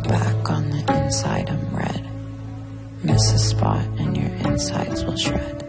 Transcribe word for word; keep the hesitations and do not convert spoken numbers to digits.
back on the inside I'm red. Miss a spot and your insides will shred.